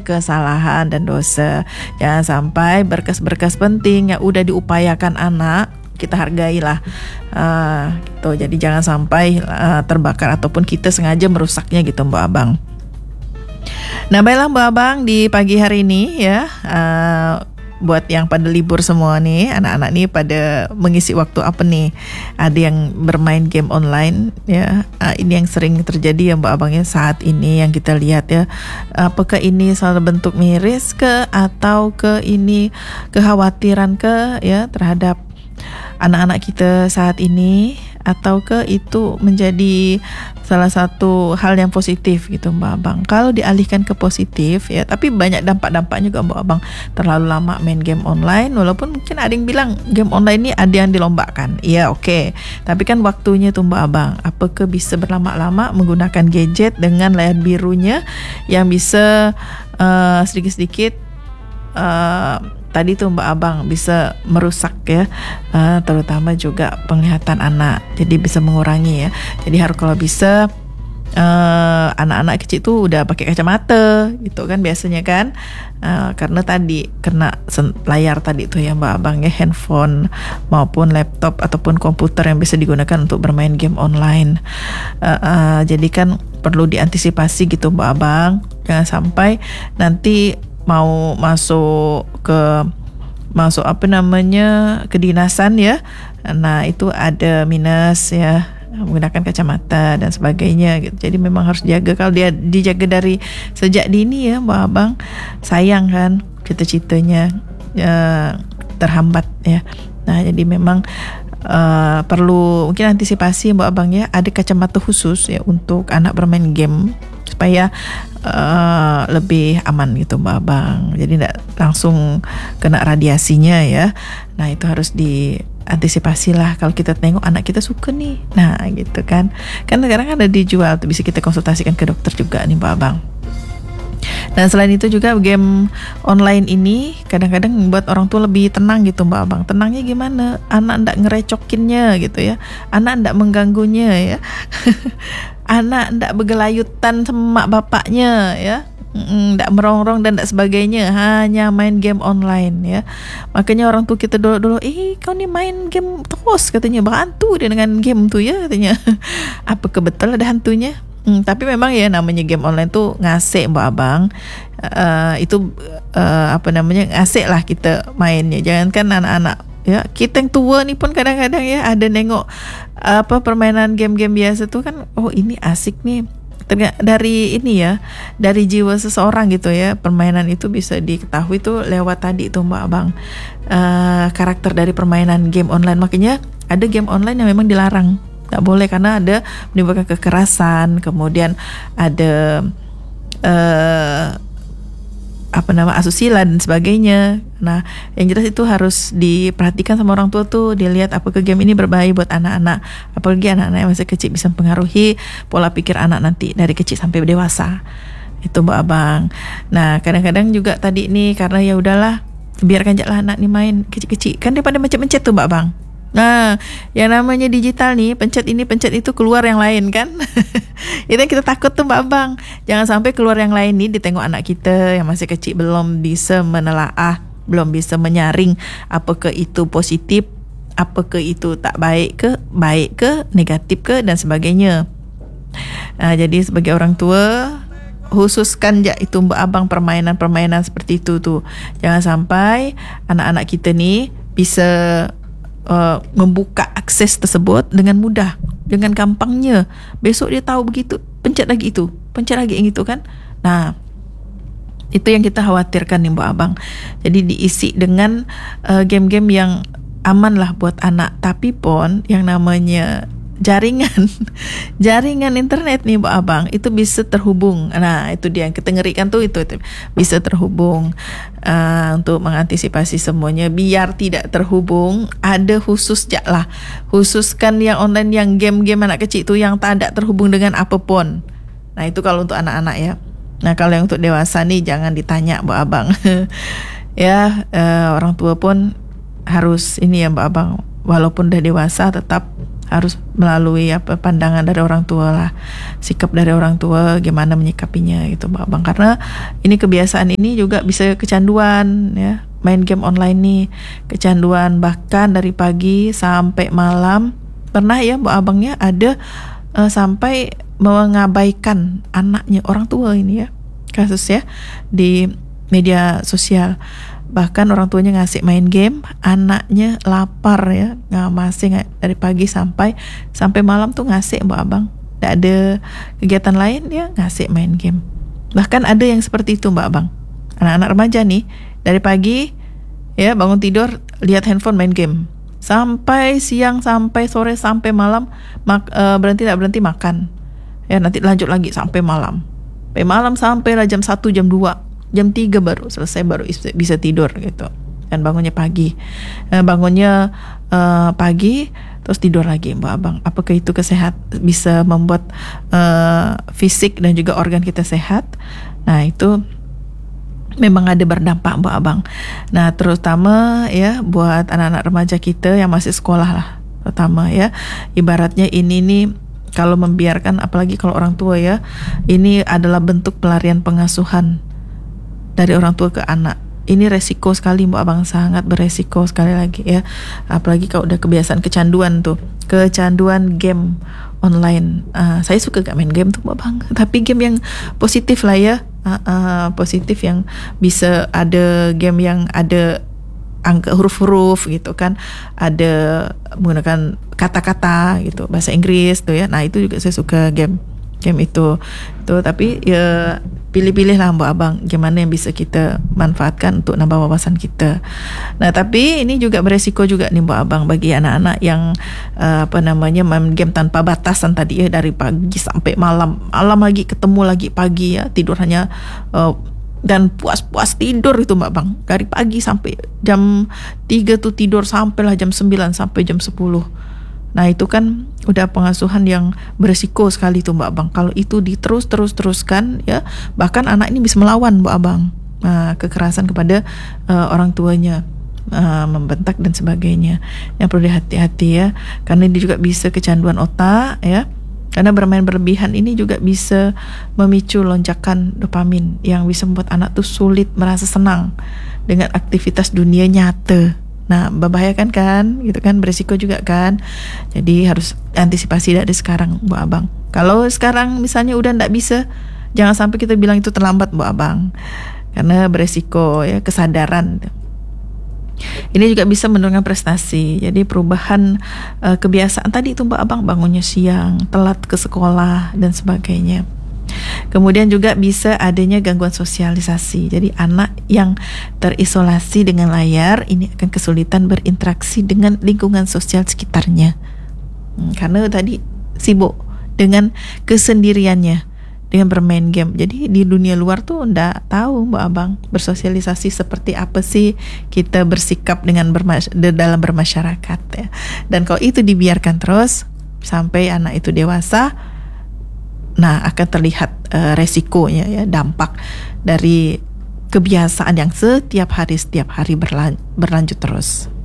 kesalahan dan dosa. Jangan sampai berkas-berkas penting yang udah diupayakan anak kita hargailah, gitu. Jadi jangan sampai terbakar ataupun kita sengaja merusaknya gitu Mbak Abang. Nah baiklah Mbak Abang, di pagi hari ini ya, buat yang pada libur semua nih, anak-anak nih pada mengisi waktu apa nih? Ada yang bermain game online ya. Ini yang sering terjadi ya Mbak Abang ya saat ini yang kita lihat ya. Apakah ini soal bentuk miris ke atau ke ini kekhawatiran ke ya terhadap anak-anak kita saat ini, atau ke itu menjadi salah satu hal yang positif gitu Mbak Abang. Kalau dialihkan ke positif ya, tapi banyak dampak-dampaknya juga Mbak Abang. Terlalu lama main game online, walaupun mungkin ada yang bilang game online ini ada yang dilombakan. Iya oke. Tapi kan waktunya tuh Mbak Abang. Apakah bisa berlama-lama menggunakan gadget dengan layar birunya yang bisa sedikit-sedikit tadi tuh Mbak Abang bisa merusak ya, terutama juga penglihatan anak. Jadi bisa mengurangi ya. Jadi harus kalau bisa anak-anak kecil tuh udah pakai kacamata gitu kan biasanya kan, karena tadi kena layar tadi tuh ya Mbak Abang ya, handphone maupun laptop ataupun komputer yang bisa digunakan untuk bermain game online. Jadi kan perlu diantisipasi gitu Mbak Abang, jangan sampai nanti mau masuk kedinasan ya. Nah itu ada minus ya, menggunakan kacamata dan sebagainya gitu. Jadi memang harus jaga. Kalau dia dijaga dari sejak dini ya Mbak Abang, sayang kan cita-citanya terhambat ya. Nah jadi memang perlu mungkin antisipasi Mbak Abang ya, ada kacamata khusus ya untuk anak bermain game supaya lebih aman gitu Mbak Abang. Jadi tidak langsung kena radiasinya ya. Nah itu harus diantisipasi lah. Kalau kita tengok anak kita suka nih, nah gitu kan. Kan sekarang ada dijual tuh, bisa kita konsultasikan ke dokter juga nih Mbak Abang. Dan selain itu juga game online ini kadang-kadang membuat orang tua lebih tenang gitu Mbak Abang. Tenangnya gimana? Anak ndak ngerecokinnya gitu ya. Anak ndak mengganggunya ya. Anak ndak bergelayutan sama mak bapaknya ya. Ndak merongrong dan ndak sebagainya, hanya main game online ya. Makanya orang tua kita dulu kau ni main game terus katanya, berhantu dia dengan game tuh ya katanya. Apa kebetulan ada hantunya? Tapi memang ya namanya game online tuh ngasik Mbak Abang. Itu ngasik lah kita mainnya. Jangankan anak-anak ya, kita yang tua nih pun kadang-kadang ya ada nengok permainan game-game biasa tuh kan, oh ini asik nih. Dari ini ya, dari jiwa seseorang gitu ya, permainan itu bisa diketahui tuh lewat tadi tuh Mbak Abang, karakter dari permainan game online. Makanya ada game online yang memang dilarang, nggak boleh karena ada menimbulkan kekerasan, kemudian ada asusila dan sebagainya. Nah, yang jelas itu harus diperhatikan sama orang tua tuh, dilihat apakah game ini berbahaya buat anak-anak, apalagi anak-anak yang masih kecil, bisa mempengaruhi pola pikir anak nanti dari kecil sampai dewasa. Itu Mbak Abang. Nah, kadang-kadang juga tadi nih karena ya udahlah, biarkan aja lah anak nih main kecil-kecil. Kan daripada mencet-mencet tuh Mbak Abang. Nah, yang namanya digital nih, pencet ini pencet itu keluar yang lain kan. Itu yang kita takut tuh Mbak Abang. Jangan sampai keluar yang lain nih, ditengok anak kita yang masih kecil belum bisa menelaah, belum bisa menyaring apakah itu positif, apakah itu tak baik ke, negatif ke dan sebagainya. Nah, jadi sebagai orang tua, khususkan ya itu Mbak Abang permainan-permainan seperti itu tuh. Jangan sampai anak-anak kita nih bisa membuka akses tersebut dengan mudah, dengan gampangnya. Besok dia tahu begitu, pencet lagi yang itu kan. Nah, itu yang kita khawatirkan nih Mbak Abang. Jadi diisi dengan game-game yang aman lah buat anak. Tapi pun yang namanya jaringan internet nih Mbak Abang itu bisa terhubung. Nah itu dia yang kita ngerikan tuh, itu bisa terhubung. Untuk mengantisipasi semuanya biar tidak terhubung, ada khususkan yang online, yang game-game anak kecil itu yang tak terhubung dengan apapun. Nah itu kalau untuk anak-anak ya. Nah kalau yang untuk dewasa nih jangan ditanya Mbak Abang. Ya orang tua pun harus ini ya Mbak Abang, walaupun udah dewasa tetap harus melalui pandangan dari orang tua lah, sikap dari orang tua gimana menyikapinya gitu Mbak Abang, karena ini kebiasaan ini juga bisa kecanduan ya, main game online nih kecanduan, bahkan dari pagi sampai malam. Pernah ya Mbak Abangnya ada sampai mengabaikan anaknya orang tua ini ya, kasus ya di media sosial. Bahkan orang tuanya ngasih main game, anaknya lapar ya, masih dari pagi sampai malam tuh ngasih Mbak Abang. Tidak ada kegiatan lain ya, ngasih main game. Bahkan ada yang seperti itu Mbak Abang. Anak-anak remaja nih dari pagi ya bangun tidur lihat handphone main game. Sampai siang, sampai sore, sampai malam tidak berhenti makan. Ya nanti lanjut lagi sampai malam. Sampai malam sampailah jam 1, jam 2. Jam 3 baru selesai, baru bisa tidur gitu. Dan bangunnya pagi. Bangunnya pagi terus tidur lagi Mbak Abang. Apakah itu bisa membuat fisik dan juga organ kita sehat? Nah, itu memang ada berdampak Mbak Abang. Nah, terutama ya buat anak-anak remaja kita yang masih sekolah lah, terutama ya. Ibaratnya ini nih kalau membiarkan, apalagi kalau orang tua ya, ini adalah bentuk pelarian pengasuhan dari orang tua ke anak. Ini resiko sekali Mbak Abang, sangat beresiko sekali lagi ya. Apalagi kalau udah kebiasaan kecanduan game online. Saya suka gak main game tuh Mbak Abang, tapi game yang positif lah ya. Positif yang bisa, ada game yang ada angka huruf-huruf gitu kan, ada menggunakan kata-kata gitu bahasa Inggris tuh ya. Nah itu juga saya suka game itu tapi ya pilih-pilih lah Mbak Abang, gimana yang bisa kita manfaatkan untuk nambah wawasan kita. Nah tapi ini juga beresiko juga nih Mbak Abang bagi anak-anak yang main game tanpa batasan tadi ya, dari pagi sampai malam lagi, ketemu lagi pagi ya, tidur hanya dan puas-puas tidur itu Mbak Bang, dari pagi sampai jam 3 tuh tidur sampailah jam 9 sampai jam 10. Nah itu kan udah pengasuhan yang beresiko sekali tuh Mbak Bang. Kalau itu diteruskan ya, bahkan anak ini bisa melawan Mbak Bang, kekerasan kepada orang tuanya, membentak dan sebagainya. Yang perlu hati-hati ya, karena ini juga bisa kecanduan otak ya. Karena bermain berlebihan ini juga bisa memicu lonjakan dopamin yang bisa membuat anak tuh sulit merasa senang dengan aktivitas dunia nyata. Nah, membahayakan kan, gitu kan, beresiko juga kan. Jadi harus antisipasi dari sekarang, Mbak Abang. Kalau sekarang misalnya udah nggak bisa, jangan sampai kita bilang itu terlambat, Mbak Abang, karena beresiko ya, kesadaran. Ini juga bisa menurunkan prestasi. Jadi perubahan kebiasaan tadi itu Mbak Abang, bangunnya siang, telat ke sekolah dan sebagainya. Kemudian juga bisa adanya gangguan sosialisasi. Jadi anak yang terisolasi dengan layar ini akan kesulitan berinteraksi dengan lingkungan sosial sekitarnya, karena tadi sibuk dengan kesendiriannya dengan bermain game. Jadi di dunia luar tuh ndak tahu Mbak Abang bersosialisasi seperti apa sih kita bersikap dengan dalam bermasyarakat ya. Dan kalau itu dibiarkan terus sampai anak itu dewasa, nah akan terlihat resikonya ya, dampak dari kebiasaan yang setiap hari berlanjut terus.